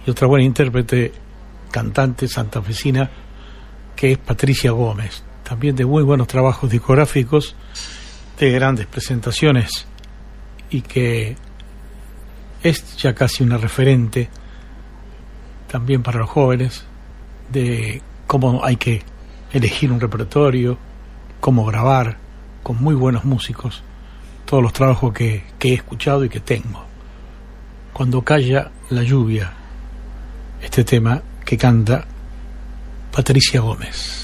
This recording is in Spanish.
y otra buena intérprete, cantante santafesina, que es Patricia Gómez, también de muy buenos trabajos discográficos, de grandes presentaciones, y que es ya casi una referente también para los jóvenes de cómo hay que elegir un repertorio, cómo grabar con muy buenos músicos, todos los trabajos que he escuchado y que tengo. Cuando calla la lluvia, este tema que canta Patricia Gómez.